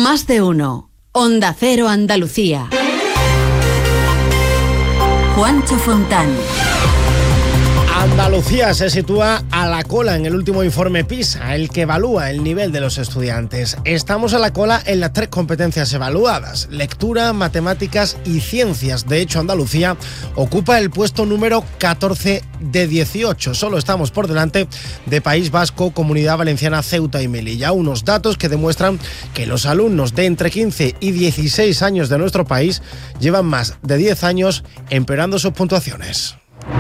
Más de uno. Onda Cero Andalucía. Juancho Fontán. Andalucía se sitúa a la cola en el último informe PISA, el que evalúa el nivel de los estudiantes. Estamos a la cola en las 3 competencias evaluadas: lectura, matemáticas y ciencias. De hecho, Andalucía ocupa el puesto número 14 de 18. Solo estamos por delante de País Vasco, Comunidad Valenciana, Ceuta y Melilla. Unos datos que demuestran que los alumnos de entre 15 y 16 años de nuestro país llevan más de 10 años empeorando sus puntuaciones.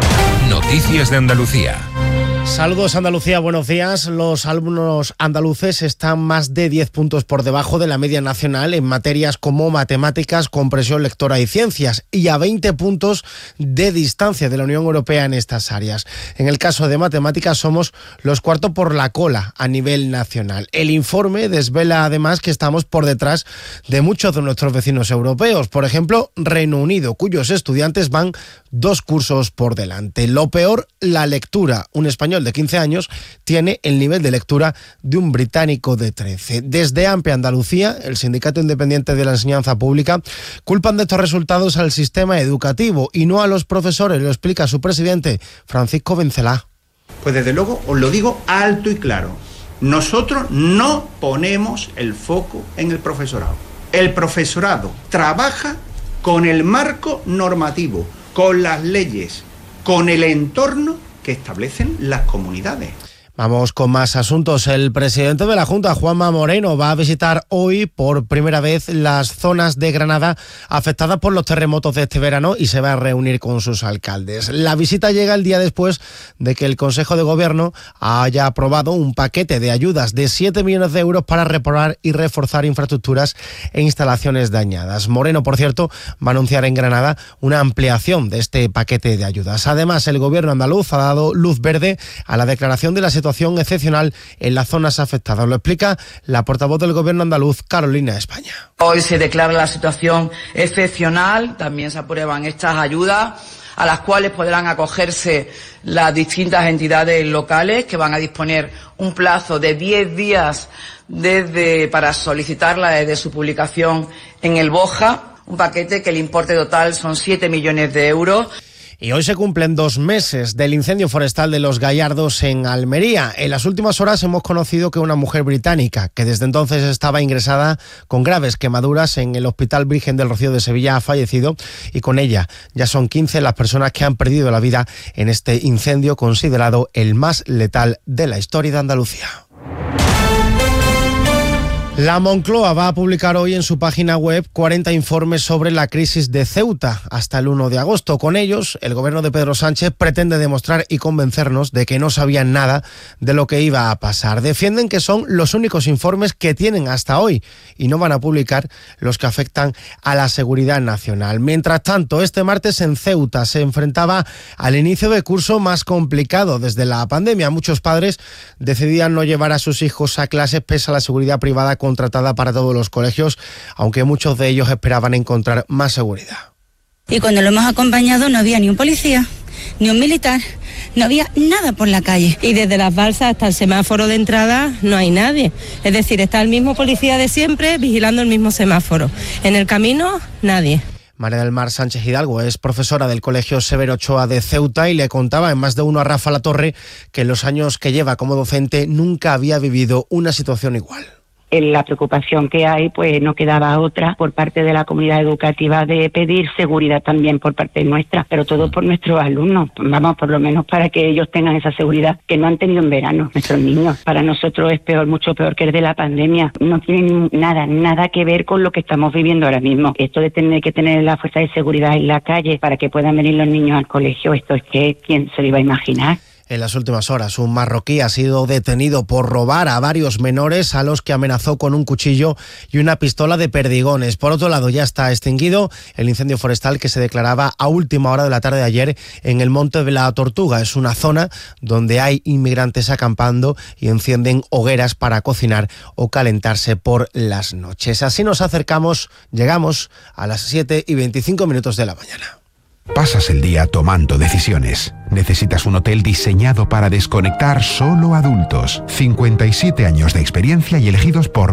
Noticias de Andalucía. Saludos Andalucía, buenos días. Los alumnos andaluces están más de 10 puntos por debajo de la media nacional en materias como matemáticas, comprensión lectora y ciencias, y a 20 puntos de distancia de la Unión Europea en estas áreas. En el caso de matemáticas somos los cuartos por la cola a nivel nacional. El informe desvela además que estamos por detrás de muchos de nuestros vecinos europeos, por ejemplo Reino Unido, cuyos estudiantes van 2 cursos por delante. Lo peor, la lectura. Un español de 15 años tiene el nivel de lectura de un británico de 13. Desde AMPE Andalucía, el Sindicato Independiente de la Enseñanza Pública, culpan de estos resultados al sistema educativo y no a los profesores, lo explica su presidente, Francisco Bencelá. Pues desde luego os lo digo alto y claro, nosotros no ponemos el foco en el profesorado. El profesorado trabaja con el marco normativo, con las leyes, con el entorno que establecen las comunidades. Vamos con más asuntos. El presidente de la Junta, Juanma Moreno, va a visitar hoy por primera vez las zonas de Granada afectadas por los terremotos de este verano y se va a reunir con sus alcaldes. La visita llega el día después de que el Consejo de Gobierno haya aprobado un paquete de ayudas de 7 millones de euros para reparar y reforzar infraestructuras e instalaciones dañadas. Moreno, por cierto, va a anunciar en Granada una ampliación de este paquete de ayudas. Además, el Gobierno andaluz ha dado luz verde a la declaración de la situación excepcional en las zonas afectadas. Lo explica la portavoz del Gobierno andaluz, Carolina España. Hoy se declara la situación excepcional, también se aprueban estas ayudas a las cuales podrán acogerse las distintas entidades locales, que van a disponer un plazo de 10 días para solicitarla desde su publicación en el BOJA, un paquete que el importe total son 7 millones de euros. Y hoy se cumplen 2 meses del incendio forestal de Los Gallardos en Almería. En las últimas horas hemos conocido que una mujer británica, que desde entonces estaba ingresada con graves quemaduras en el Hospital Virgen del Rocío de Sevilla, ha fallecido, y con ella ya son 15 las personas que han perdido la vida en este incendio considerado el más letal de la historia de Andalucía. La Moncloa va a publicar hoy en su página web 40 informes sobre la crisis de Ceuta hasta el 1 de agosto. Con ellos, el gobierno de Pedro Sánchez pretende demostrar y convencernos de que no sabían nada de lo que iba a pasar. Defienden que son los únicos informes que tienen hasta hoy y no van a publicar los que afectan a la seguridad nacional. Mientras tanto, este martes en Ceuta se enfrentaba al inicio de curso más complicado desde la pandemia. Muchos padres decidían no llevar a sus hijos a clases pese a la seguridad privada contratada para todos los colegios, aunque muchos de ellos esperaban encontrar más seguridad. Y cuando lo hemos acompañado no había ni un policía, ni un militar, no había nada por la calle. Y desde las balsas hasta el semáforo de entrada no hay nadie. Es decir, está el mismo policía de siempre vigilando el mismo semáforo. En el camino, nadie. María del Mar Sánchez Hidalgo es profesora del Colegio Severo Ochoa de Ceuta y le contaba en Más de Uno a Rafa Latorre que en los años que lleva como docente nunca había vivido una situación igual. La preocupación que hay, pues no quedaba otra por parte de la comunidad educativa de pedir seguridad también por parte nuestra, pero todo por nuestros alumnos, vamos, por lo menos para que ellos tengan esa seguridad que no han tenido en verano nuestros niños. Para nosotros es peor, mucho peor que el de la pandemia. No tiene nada que ver con lo que estamos viviendo ahora mismo. Esto de tener que tener la fuerza de seguridad en la calle para que puedan venir los niños al colegio, esto es que ¿quién se lo iba a imaginar? En las últimas horas, un marroquí ha sido detenido por robar a varios menores a los que amenazó con un cuchillo y una pistola de perdigones. Por otro lado, ya está extinguido el incendio forestal que se declaraba a última hora de la tarde de ayer en el Monte de la Tortuga. Es una zona donde hay inmigrantes acampando y encienden hogueras para cocinar o calentarse por las noches. Así llegamos a las 7:25 de la mañana. Pasas el día tomando decisiones. Necesitas un hotel diseñado para desconectar solo adultos. 57 años de experiencia y elegidos por